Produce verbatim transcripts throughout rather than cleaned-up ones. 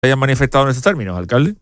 hayan manifestado en estos términos, alcalde?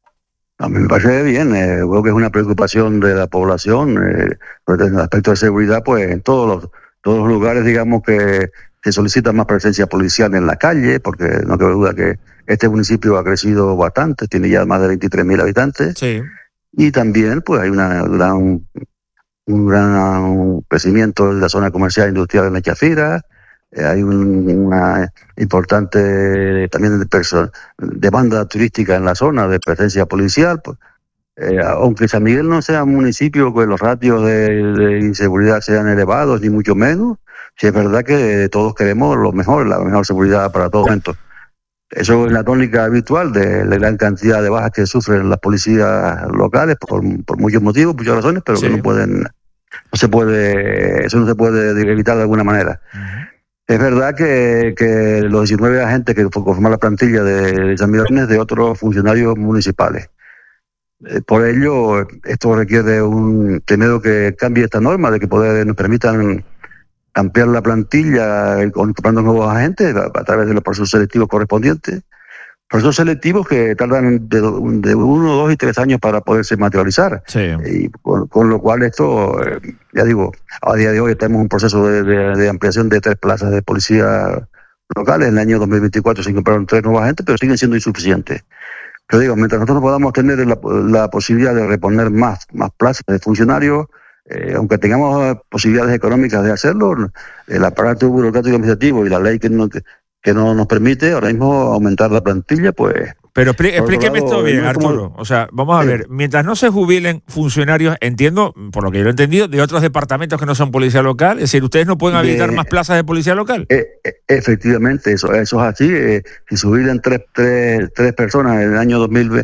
A mí me parece bien, eh, creo que es una preocupación de la población, eh, en el aspecto de seguridad, pues en todos los, todos los lugares, digamos, que se solicita más presencia policial en la calle, porque no cabe duda que este municipio ha crecido bastante, tiene ya más de veintitrés mil habitantes, sí. Y también pues hay una gran, un gran crecimiento en la zona comercial e industrial en la Chafira. Eh, hay un, una importante también de perso- demanda turística en la zona de presencia policial. Pues, eh, aunque San Miguel no sea un municipio que los ratios de, de inseguridad sean elevados, ni mucho menos, sí es verdad que todos queremos lo mejor, la mejor seguridad para todos momentos. Eso es la tónica habitual de la gran cantidad de bajas que sufren las policías locales por, por muchos motivos, muchas razones, pero sí. que no pueden, no se puede, eso no se puede evitar de alguna manera. Uh-huh. Es verdad que, que los diecinueve agentes que conforman la plantilla de San Miguel es de otros funcionarios municipales. Eh, por ello, esto requiere un primero que cambie esta norma, de que poder, nos permitan ampliar la plantilla incorporando nuevos agentes a, a través de los procesos selectivos correspondientes. Procesos selectivos que tardan de, de uno, dos y tres años para poderse materializar. Sí. Y con, con lo cual esto, eh, ya digo, a día de hoy tenemos un proceso de, de, de ampliación de tres plazas de policía locales. En el año dos mil veinticuatro se incorporaron tres nuevos agentes, pero siguen siendo insuficientes. Pero digo, mientras nosotros podamos tener la, la posibilidad de reponer más, más plazas de funcionarios, Eh, aunque tengamos posibilidades económicas de hacerlo, el aparato burocrático administrativo y la ley que no, que, que no nos permite ahora mismo aumentar la plantilla, pues... Pero explíqueme esto bien, no Arturo. Como... O sea, vamos a sí. ver, mientras no se jubilen funcionarios, entiendo, por lo que yo lo he entendido, de otros departamentos que no son policía local, es decir, ¿ustedes no pueden habilitar de... más plazas de policía local? Eh, eh, efectivamente, eso, eso es así. Eh, si se jubilan tres, tres, tres personas en el año dos mil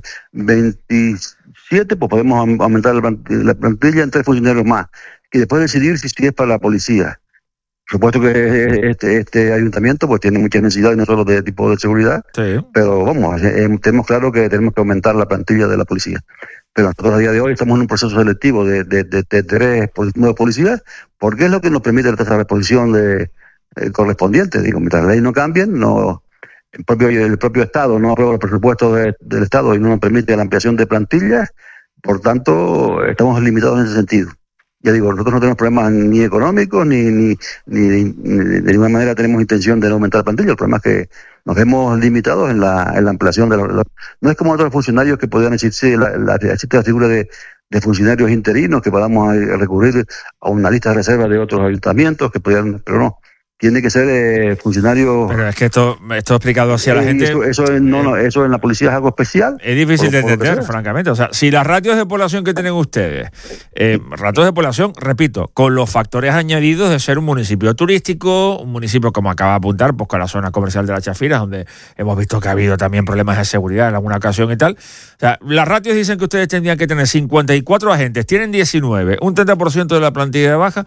veintisiete, pues podemos aumentar la plantilla en tres funcionarios más y después decidir si, si es para la policía. Por supuesto que este, este ayuntamiento pues tiene muchas necesidades, no solo de tipo de seguridad, sí. pero vamos, eh, tenemos claro que tenemos que aumentar la plantilla de la policía. Pero nosotros a día de hoy estamos en un proceso selectivo de, de, de, de tres nuevos policías, porque es lo que nos permite la tasa de reposición de, eh, correspondiente. Digo, mientras la ley no cambie, no, el propio, el propio Estado no aprueba los presupuestos de, del Estado y no nos permite la ampliación de plantillas, por tanto, estamos limitados en ese sentido. Ya digo, nosotros no tenemos problemas ni económicos, ni, ni, ni, ni de ninguna manera tenemos intención de no aumentar la plantilla. El problema es que nos vemos limitados en la, en la ampliación de los... No es como otros funcionarios que podrían existir, la, la, existe la figura de, de funcionarios interinos, que podamos recurrir a una lista de reserva de otros ayuntamientos, que podrían, pero no. Tiene que ser eh, funcionario... Pero es que esto, esto explicado así a la gente... Eso, eso, no, no, eso en la policía es algo especial. Es difícil por, de entender, francamente. O sea, si las ratios de población que tienen ustedes, eh, ratios de población, repito, con los factores añadidos de ser un municipio turístico, un municipio, como acaba de apuntar, pues con la zona comercial de la Chafira, donde hemos visto que ha habido también problemas de seguridad en alguna ocasión y tal. O sea, las ratios dicen que ustedes tendrían que tener cincuenta y cuatro agentes, tienen diecinueve, un treinta por ciento de la plantilla de baja.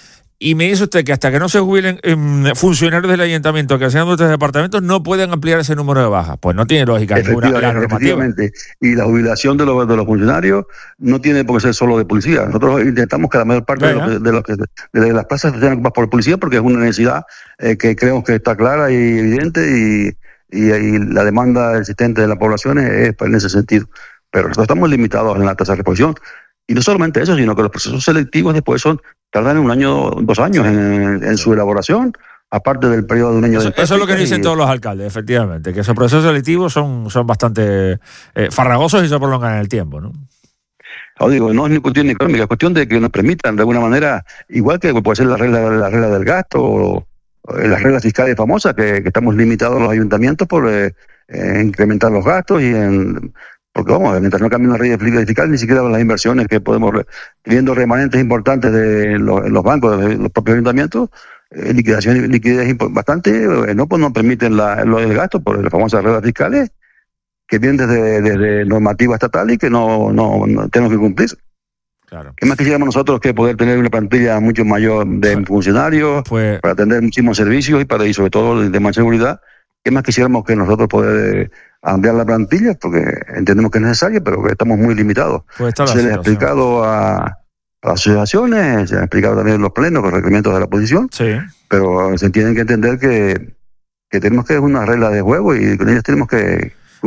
Y me dice usted que hasta que no se jubilen eh, funcionarios del ayuntamiento que sean de otros departamentos no pueden ampliar ese número de bajas. Pues no tiene lógica ninguna la normativa. Efectivamente. Y la jubilación de los, de los funcionarios no tiene por qué ser solo de policía. Nosotros intentamos que la mayor parte de, lo, de, lo que, de las plazas sean ocupadas por policía, porque es una necesidad eh, que creemos que está clara y evidente, y, y, y la demanda existente de la población es, es en ese sentido. Pero nosotros estamos limitados en la tasa de reposición. Y no solamente eso, sino que los procesos selectivos después son tardan un año, dos años en, en su elaboración, aparte del periodo de un año eso, de eso es lo que dicen y... todos los alcaldes, efectivamente, que esos procesos selectivos son, son bastante eh, farragosos y se prolongan en el tiempo, ¿no? No, digo, no es ni cuestión económica, es cuestión de que nos permitan de alguna manera, igual que puede ser la regla, la regla del gasto o, o las reglas fiscales famosas, que, que estamos limitados los ayuntamientos por eh, eh, incrementar los gastos y en... Porque vamos, mientras no cambie la ley fiscal, ni siquiera las inversiones que podemos, viendo remanentes importantes de los, los bancos, de los propios ayuntamientos, eh, liquidación, liquidez bastante, eh, no, pues no permiten la, lo del gasto por las famosas reglas fiscales que vienen desde, desde normativa estatal y que no, no, no tenemos que cumplir. Claro. ¿Qué más quisiéramos nosotros que poder tener una plantilla mucho mayor de claro. funcionarios pues... para atender muchísimos servicios y para y sobre todo de más seguridad? ¿Qué más quisiéramos que nosotros poder ampliar la plantilla? Porque entendemos que es necesario, pero que estamos muy limitados. Pues se les ha explicado a, a las asociaciones, se ha explicado también en los plenos, con los requerimientos de la oposición, sí. pero se tienen que entender que, que tenemos que es una regla de juego y con ellas tenemos que